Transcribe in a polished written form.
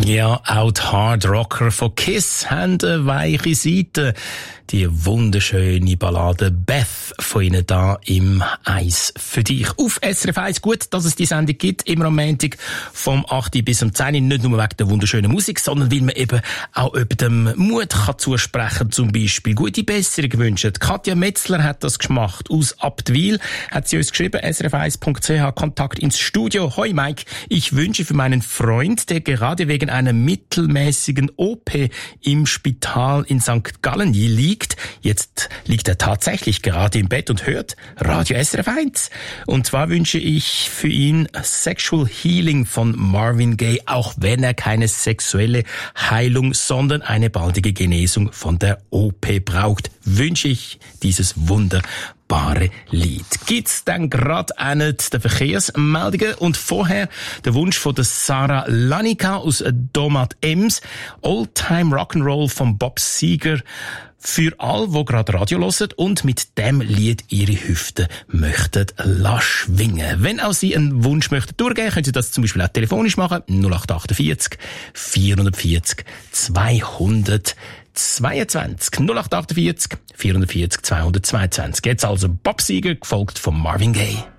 Ja, auch die Hardrocker von Kiss haben eine weiche Seite. Die wunderschöne Ballade Beth von ihnen da im Eis für dich. Auf SRF 1. Gut, dass es die Sendung gibt, immer am Montag vom 8 bis um 10. Nicht nur wegen der wunderschönen Musik, sondern weil man eben auch über dem Mut kann zusprechen, zum Beispiel gute Besserung wünschen. Katja Metzler hat das gemacht. Aus Abtwil hat sie uns geschrieben, srf1.ch, Kontakt ins Studio. Hoi Mike, ich wünsche für meinen Freund, der gerade wegen einer mittelmäßigen OP im Spital in St. Gallen liegt. Jetzt liegt er tatsächlich gerade im Bett und hört Radio SRF 1. Und zwar wünsche ich für ihn Sexual Healing von Marvin Gaye, auch wenn er keine sexuelle Heilung, sondern eine baldige Genesung von der OP braucht, wünsche ich dieses wunderbare Lied. Gibt's dann gerade einen der Verkehrsmeldungen und vorher der Wunsch von der Sarah Lanica aus Domat Ems, Oldtime Rock'n'Roll von Bob Seger, für all, die gerade Radio hören und mit dem Lied ihre Hüften möchten schwingen. Wenn auch Sie einen Wunsch möchten durchgeben, können Sie das zum Beispiel auch telefonisch machen. 0848 440 222. 0848 440 222. Jetzt also Bob Seger, gefolgt von Marvin Gaye.